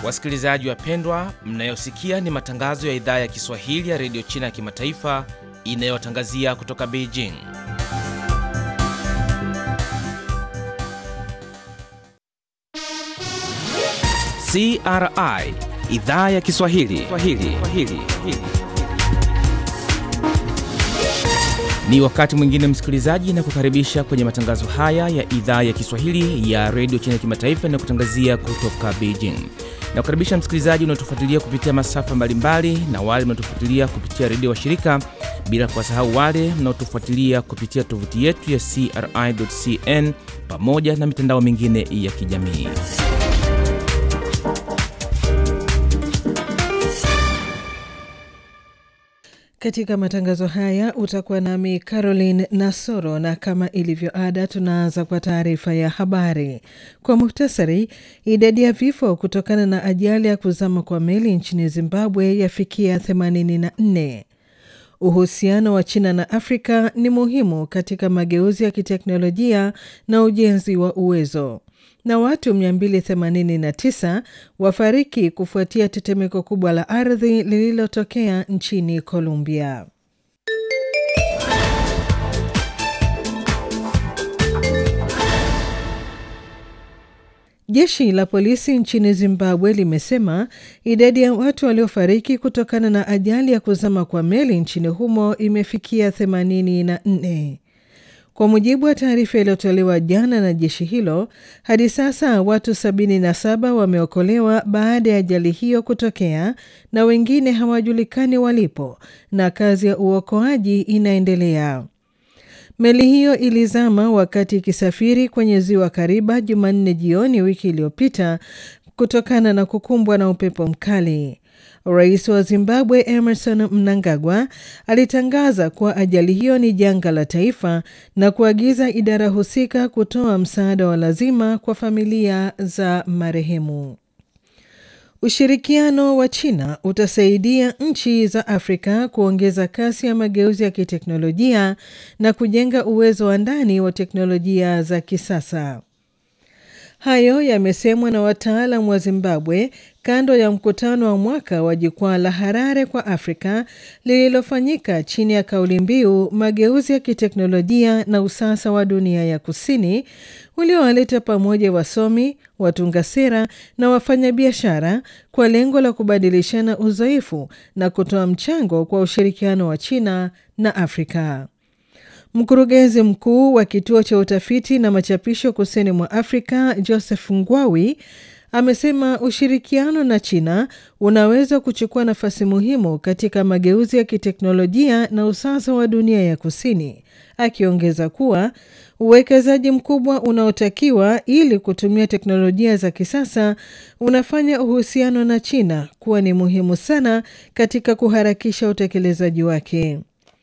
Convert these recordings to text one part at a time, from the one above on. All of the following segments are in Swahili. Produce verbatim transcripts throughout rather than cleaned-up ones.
Wasikilizaji wapendwa, mnayosikia ni matangazo ya idhaa ya Kiswahili ya Radio China ya Kimataifa inayotangazia kutoka Beijing. C R I, idhaa ya Kiswahili. Swahili. Swahili. Ni wakati mwingine msikilizaji, na kukaribisha kwenye matangazo haya ya idhaa ya Kiswahili ya Radio China ya Kimataifa na kutangazia kutoka Beijing. Na kukaribisha msikilizaji unaotufuatilia kupitia masafa mbalimbali na wale mnaotufuatilia kupitia redio washirika, bila kuwasahau wale mnaotufuatilia kupitia tovuti yetu ya C R I dot C N pamoja na mitandao mingine ya kijamii. Katika matangazo haya utakuwa nami Caroline Nasoro, na kama ilivyo ada tunaanza kwa taarifa ya habari. Kwa muhtasari, idadi ya vifo kutokana na ajali ya kuzama kwa meli nchini Zimbabwe yafikia themanini na nne. Uhusiano wa China na Afrika ni muhimu katika mageuzi ya kiteknolojia na ujenzi wa uwezo. Na watu mia mbili themanini na tisa wafariki kufuatia tetemeko kubwa la ardhi lililotokea nchini Colombia. Jeshi la polisi nchini Zimbabwe limesema idadi ya watu waliofariki kutokana na ajali ya kuzama kwa meli nchini humo imefikia themanini na nne. Kwa mujibu wa taarifa iliyotolewa jana na jeshi hilo, hadi sasa watu sabini na saba wameokolewa baada ya ajali hiyo kutokea na wengine hawajulikani walipo, na kazi ya uokoaji inaendelea. Meli hiyo ilizama wakati ikisafiri kwenye ziwa Kariba Jumanne jioni wiki iliyopita kutokana na kukumbwa na upepo mkali. Rais wa Zimbabwe Emmerson Mnangagwa alitangaza kuwa ajali hiyo ni janga la taifa na kuagiza idara husika kutoa msaada wa lazima kwa familia za marehemu. Ushirikiano wa China utasaidia nchi za Afrika kuongeza kasi ya mageuzi ya kiteknolojia na kujenga uwezo wa ndani wa teknolojia za kisasa. Hayo yamesemwa na wataalamu wa Zimbabwe kando ya mkutano wa mwaka wa jukwaa la Harare kwa Afrika lililofanyika chini ya kauli mbiu mageuzi ya kiteknolojia na usasa wa dunia ya kusini, uliowaleta pamoja wasomi, watunga sera na wafanyabiashara kwa lengo la kubadilishana uzoefu na kutoa mchango kwa ushirikiano wa China na Afrika. Mkurugenzi mkuu wa kituo cha utafiti na machapisho kusini mwa Afrika, Joseph Ngwawi, amesema ushirikiano na China unaweza kuchukua nafasi muhimu katika mageuzi ya kiteknolojia na usasa wa dunia ya kusini, akiongeza kuwa uwekezaji mkubwa unaotakiwa ili kutumia teknolojia za kisasa unafanya uhusiano na China kuwa ni muhimu sana katika kuharakisha utekelezaji wake.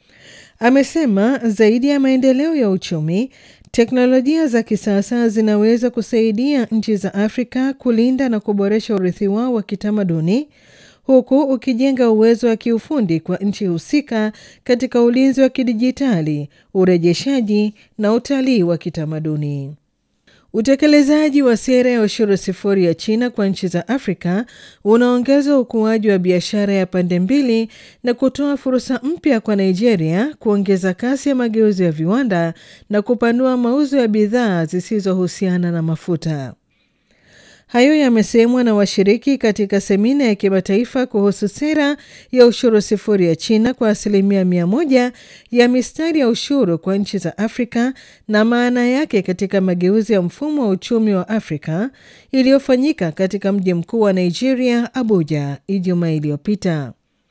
Amesema zaidi ya maendeleo ya uchumi, teknolojia za kisasa zinaweza kusaidia nchi za Afrika kulinda na kuboresha urithi wao wa kitamaduni, huku ukijenga uwezo wa kiufundi kwa nchi husika katika ulinzi wa kidijitali, urejeshaji na utalii wa kitamaduni. Utekelezaji wa sera ya ushuru sifuri ya China kwa nchi za Afrika unaongeza ukuaji wa biashara ya pande mbili na kutoa fursa mpya kwa Nigeria kuongeza kasi ya mageuzi ya viwanda na kupanua mauzo ya bidhaa zisizohusiana na mafuta. Hayo yamesemwa na washiriki katika semina ya kimataifa kuhusu sera ya ushuru sifuri ya China kwa asilimia mia moja ya mistari ya ushuru kwa nchi za Afrika na maana yake katika mageuzi ya mfumo wa uchumi wa Afrika, iliyofanyika katika mji mkuu wa Nigeria, Abuja, Ijumaa iliyopita.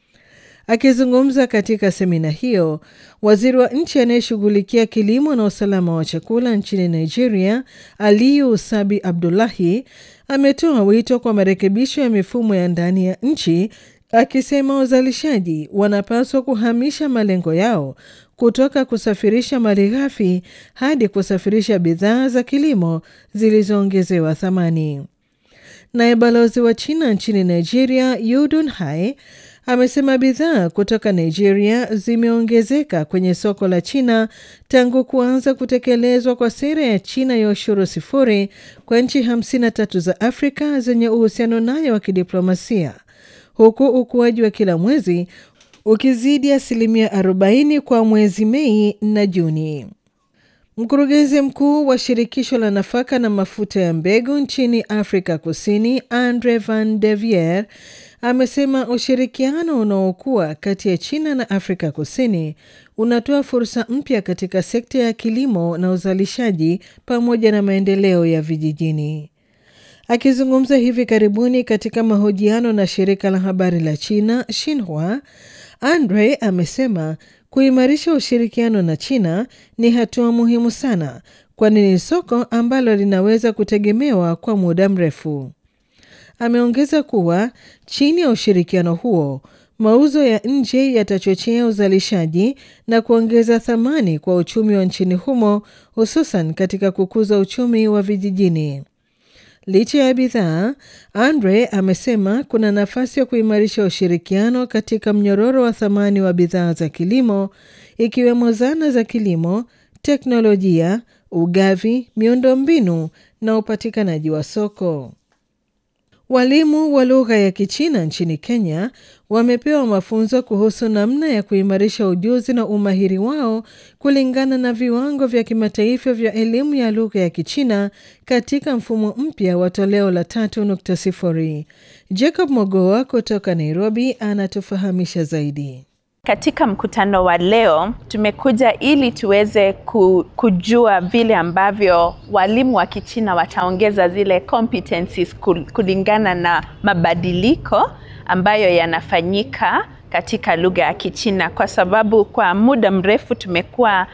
Akizungumza katika semina hiyo, waziri wa nchi anayeshughulikia kilimo na usalama wa chakula nchini Nigeria, Aliyu Sabi Abdullahi, ametoa wito kwa marekebisho ya mifumo ya ndani ya nchi, akisema wazalishaji wanapaswa kuhamisha malengo yao kutoka kusafirisha malighafi hadi kusafirisha bidhaa za kilimo zilizoongezewa thamani. Naye balozi wa China nchini Nigeria, Yu Dunhai, Amesema bidhaa kutoka Nigeria zimeongezeka kwenye soko la China tangu kuanza kutekelezwa kwa sera ya China ya ushuru sifuri kwa nchi hamsini na tatu za Afrika zenye uhusiano nayo wa kidiplomasia, huku ukuaji wa kila mwezi ukizidi asilimia arobaini kwa mwezi Mei na Juni. Mkurugenzi mkuu wa shirikisho la nafaka na mafuta ya mbegu nchini Afrika Kusini, Andre van de Vier, amesema ushirikiano unaokuwa kati ya China na Afrika Kusini unatoa fursa mpya katika sekta ya kilimo na uzalishaji pamoja na maendeleo ya vijijini. Akizungumza hivi karibuni katika mahojiano na shirika la habari la China, Xinhua, Andre amesema kuimarisha ushirikiano na China ni hatua muhimu sana, kwani ni soko ambalo linaweza kutegemewa kwa muda mrefu. Ameongeza kuwa chini ya ushirikiano huo, mauzo ya nje yatachochea uzalishaji na kuongeza thamani kwa uchumi wa nchini humo, hususan katika kukuza uchumi wa vijijini. Licha ya bidhaa, Andre amesema kuna nafasi ya kuimarisha ushirikiano katika mnyororo wa thamani wa bidhaa za kilimo, ikiwemo zana za kilimo, teknolojia, ugavi, miundombinu na upatikanaji wa soko. Walimu wa lugha ya Kichina nchini Kenya wamepewa mafunzo kuhusu namna ya kuimarisha ujuzi na umahiri wao kulingana na viwango vya kimataifa vya elimu ya lugha ya Kichina katika mfumo mpya wa toleo la tatu nukta sifuri. Jacob Mogoa kutoka Nairobi anatufahamisha zaidi. Katika mkutano wa leo tumekuja ili tuweze kujua vile ambavyo walimu wa Kichina wataongeza zile competencies kulingana na mabadiliko ambayo yanafanyika katika lugha ya Kichina, kwa sababu kwa muda mrefu tumekuwa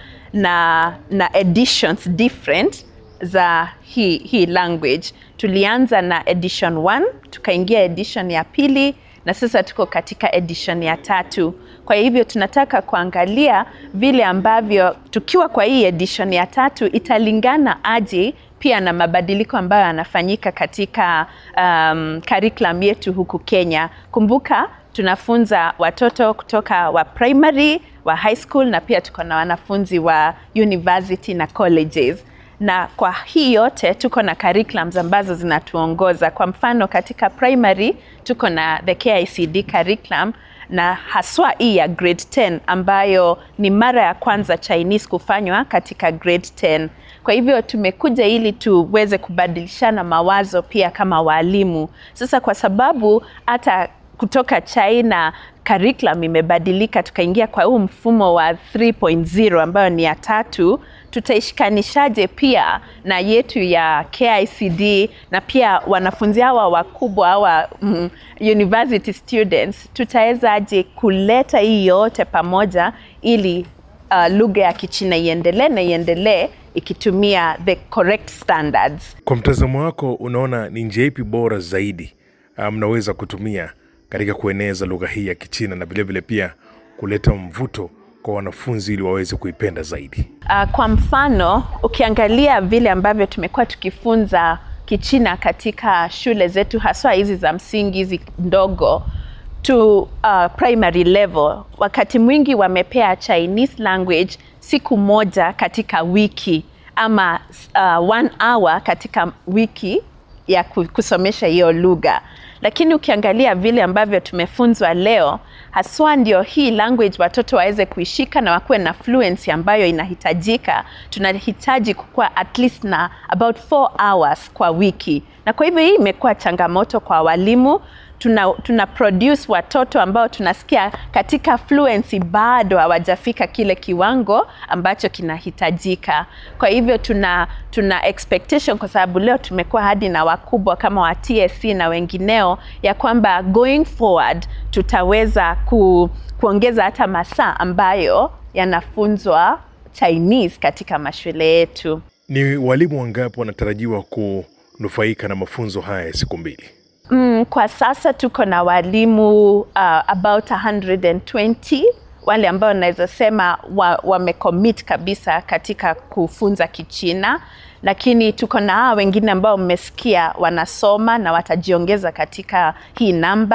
na na editions different za hii hii language. Tulianza na edition one, tukaingia edition ya pili, na sasa tuko katika edition ya tatu. Kwa hivyo tunataka kuangalia vile ambavyo tukiwa kwa hii edition ya tatu italingana aje pia na mabadiliko ambayo yanafanyika katika um, curriculum yetu huku Kenya. Kumbuka tunafunza watoto kutoka wa primary, wa high school, na pia tuko na wanafunzi wa university na colleges. Na kwa hii yote tuko na curriculums ambazo zinatuongoza. Kwa mfano katika primary tuko na the K I C D curriculum, na haswa hii ya grade ten ambayo ni mara ya kwanza Chinese kufanywa katika grade ten. Kwa hivyo tumekuja ili tuweze kubadilishana mawazo pia kama walimu. Sasa kwa sababu hata kutoka China curriculum imebadilika, tukaingia kwa huu mfumo wa three point zero ambayo ni ya tatu, tutaishikanishaje pia na yetu ya K I C D na pia wanafunzi hawa wakubwa hawa mm, university students, tutaweza aje kuleta hii yote pamoja ili uh, lugha ya Kichina iendelee na iendelee ikitumia the correct standards. Kwa mtazamo wako, unaona ni njia ipi bora zaidi mnaweza um, kutumia katika kueneza lugha hii ya Kichina na vile vile pia kuleta mvuto kwa wanafunzi ili waweze kuipenda zaidi? Uh, kwa mfano, ukiangalia vile ambavyo tumekuwa tukifunza Kichina katika shule zetu, haswa hizi za msingi, hizi ndogo to uh, primary level, wakati mwingi wamepea Chinese language siku moja katika wiki ama uh, one hour katika wiki ya kusomesha hiyo lugha. Lakini ukiangalia vile ambavyo tumefunzwa leo, haswa ndio hii language watoto waweze kuishika na wakuwe na fluency ambayo inahitajika, tunahitaji kukua at least na about four hours kwa wiki. Na kwa hivyo hii imekuwa changamoto kwa walimu. Tuna, tuna produce watoto ambao tunasikia katika fluency bado hawajafika kile kiwango ambacho kinahitajika. Kwa hivyo tuna tuna expectation, kwa sababu leo tumekuwa hadi na wakubwa kama wa T S C na wengineo, ya kwamba going forward tutaweza ku, kuongeza hata masaa ambayo yanafunzwa Chinese katika mashule yetu. Ni walimu wangapi wanatarajiwa kunufaika na mafunzo haya siku mbili? Mm, kwa sasa tuko na walimu uh, about one hundred twenty, wale ambao naweza sema wamecommit wa kabisa katika kufunza Kichina, lakini tuko na hao wengine ambao mmesikia wanasoma na watajiongeza katika hii namba.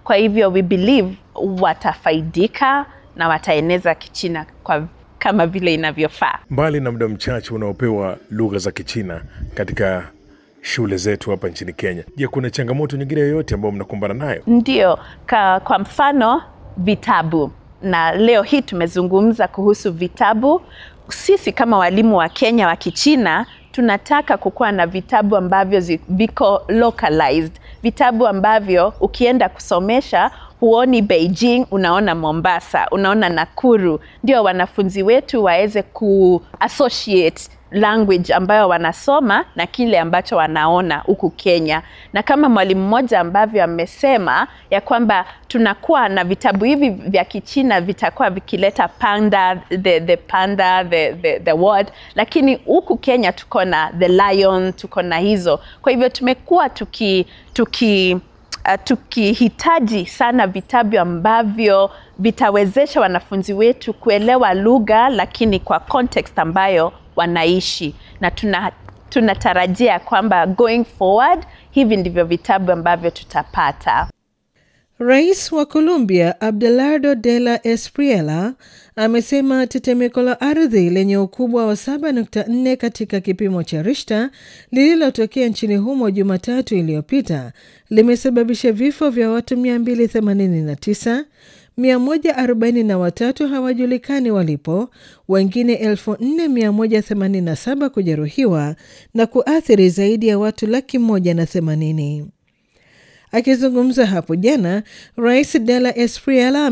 Kwa hivyo we believe watafaidika na wataeneza Kichina kwa kama vile inavyofaa. Mbali na muda mchache unaopewa lugha za Kichina katika shule zetu hapa nchini Kenya, je, kuna changamoto nyingine yoyote ambayo mnakumbana nayo? Ndio, ka, kwa mfano vitabu. Na leo hii tumezungumza kuhusu vitabu. Sisi kama walimu wa Kenya wa Kichina tunataka kukuwa na vitabu ambavyo zi, viko localized. Vitabu ambavyo ukienda kusomesha huoni Beijing, unaona Mombasa, unaona Nakuru. Ndio wanafunzi wetu waweze ku-associate language ambayo wanasoma na kile ambacho wanaona huku Kenya. Na kama mwalimu mmoja ambavyo amesema ya kwamba tunakuwa na vitabu hivi vya Kichina vitakuwa vikileta panda, the, the panda, the, the, the word. Lakini huku Kenya tuko na the lion, tuko na hizo. Kwa hivyo tumekuwa tuki, tuki Uh, tukihitaji sana vitabu ambavyo vitawezesha wanafunzi wetu kuelewa lugha lakini kwa context ambayo wanaishi, na tuna tunatarajia kwamba going forward hivi ndivyo vitabu ambavyo tutapata. Rais wa Colombia Abelardo de la Espriella amesema tetemeko la ardhi lenye ukubwa wa saba nukta nne katika kipimo cha Richter lililotokea nchini humo Jumatatu iliyopita limesababisha vifo vya watu mia mbili themanini na tisa, mia moja arobaini na watatu hawajulikani walipo, wengine elfu nne mia moja themanini na saba kujeruhiwa na kuathiri zaidi ya watu laki moja na themanini. Akizungumza hapo jana, Rais de la Espriella